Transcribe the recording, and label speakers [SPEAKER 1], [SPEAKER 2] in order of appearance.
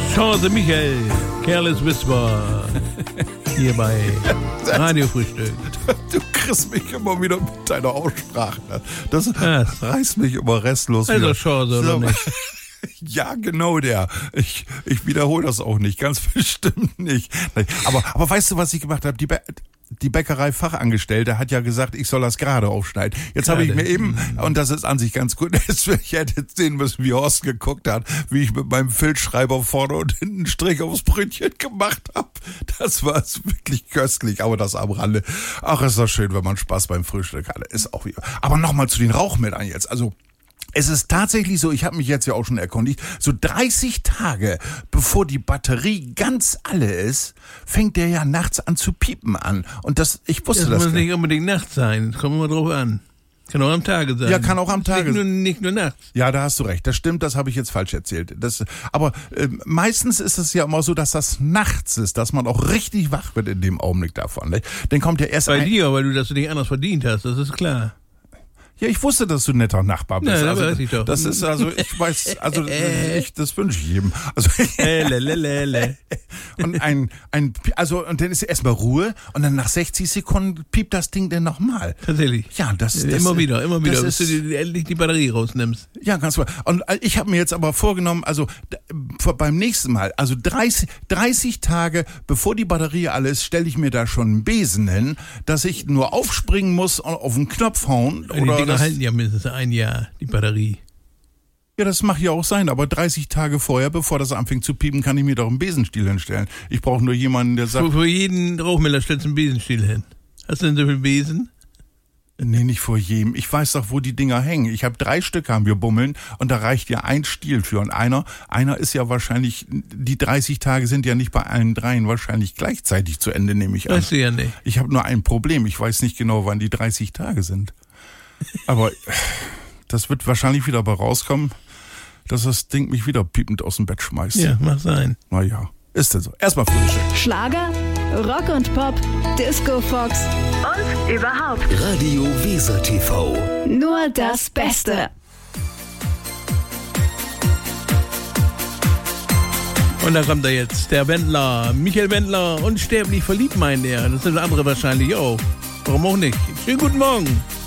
[SPEAKER 1] Chance Michael, Careless Whisper, hier bei Radiofrühstück.
[SPEAKER 2] Du kriegst mich immer wieder mit deiner Aussprache. Das reißt mich immer restlos
[SPEAKER 1] Also
[SPEAKER 2] wieder.
[SPEAKER 1] Chance, oder nicht?
[SPEAKER 2] Ja, genau der. Ich wiederhole das auch nicht, ganz bestimmt nicht. Aber weißt du, was ich gemacht habe? Die Bäckerei-Fachangestellte hat ja gesagt, ich soll das gerade aufschneiden. Jetzt habe ich mir eben, und das ist an sich ganz gut, ich hätte jetzt sehen müssen, wie Horst geguckt hat, wie ich mit meinem Filzschreiber vorne und hinten einen Strich aufs Brötchen gemacht habe. Das war wirklich köstlich, aber das am Rande. Ach, ist doch schön, wenn man Spaß beim Frühstück hat. Ist auch wieder. Aber nochmal zu den Rauchmeldern jetzt. Also, es ist tatsächlich so, ich habe mich jetzt ja auch schon erkundigt, so 30 Tage bevor die Batterie ganz alle ist, fängt der ja nachts an zu piepen an. Und ich wusste das.
[SPEAKER 1] Das muss nicht unbedingt nachts sein, das kommt immer drauf an. Kann auch am Tage sein.
[SPEAKER 2] Ja, kann auch am Tage
[SPEAKER 1] sein. Nicht nur nachts.
[SPEAKER 2] Ja, da hast du recht. Das stimmt, das habe ich jetzt falsch erzählt. Aber meistens ist es ja immer so, dass das nachts ist, dass man auch richtig wach wird in dem Augenblick davon. Ne? Dann kommt ja erst
[SPEAKER 1] bei dir, weil du nicht anders verdient hast, das ist klar.
[SPEAKER 2] Ja, ich wusste, dass du ein netter Nachbar bist.
[SPEAKER 1] Ja,
[SPEAKER 2] also,
[SPEAKER 1] weiß ich doch.
[SPEAKER 2] Das ist ich weiß, das wünsche ich jedem. Also, und dann ist erstmal Ruhe und dann nach 60 Sekunden piept das Ding dann nochmal.
[SPEAKER 1] Tatsächlich.
[SPEAKER 2] Ja, das
[SPEAKER 1] immer wieder, bis du endlich die Batterie rausnimmst.
[SPEAKER 2] Ja, ganz klar. Und ich habe mir jetzt aber vorgenommen, also beim nächsten Mal, also 30 Tage bevor die Batterie alle ist, stelle ich mir da schon einen Besen hin, dass ich nur aufspringen muss und auf den Knopf hauen.
[SPEAKER 1] Oder die halten ja mindestens ein Jahr, die Batterie.
[SPEAKER 2] Ja, das mag ja auch sein, aber 30 Tage vorher, bevor das anfängt zu piepen, kann ich mir doch einen Besenstiel hinstellen. Ich brauche nur jemanden, der sagt...
[SPEAKER 1] Vor jeden Rauchmelder stellst du einen Besenstiel hin. Hast du denn so viel Besen?
[SPEAKER 2] Nee, nicht vor jedem. Ich weiß doch, wo die Dinger hängen. Ich habe 3 Stück, haben wir bummeln, und da reicht ja ein Stiel für. Und einer ist ja wahrscheinlich, die 30 Tage sind ja nicht bei allen 3 wahrscheinlich gleichzeitig zu Ende, nehme ich an.
[SPEAKER 1] Weißt du ja nicht.
[SPEAKER 2] Ich habe nur ein Problem. Ich weiß nicht genau, wann die 30 Tage sind. Aber das wird wahrscheinlich wieder bei rauskommen, dass das Ding mich wieder piepend aus dem Bett schmeißt.
[SPEAKER 1] Ja, mag sein.
[SPEAKER 2] Naja, ist denn so. Erstmal Frühstück.
[SPEAKER 3] Schlager, Rock und Pop, Disco Fox und überhaupt
[SPEAKER 4] Radio Weser TV.
[SPEAKER 3] Nur das Beste.
[SPEAKER 1] Und da kommt er jetzt, der Wendler, Michael Wendler, unsterblich verliebt, meint er. Das sind andere wahrscheinlich auch. Warum auch nicht? Schönen guten Morgen.